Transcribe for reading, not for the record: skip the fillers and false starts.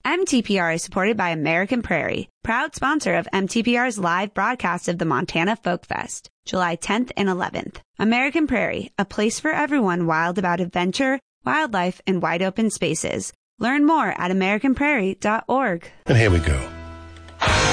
MTPR is supported by American Prairie, proud sponsor of MTPR's live broadcast of the Montana Folk Fest, July 10th and 11th. American Prairie, a place for everyone wild about adventure, wildlife, and wide open spaces. Learn more at americanprairie.org. And here we go.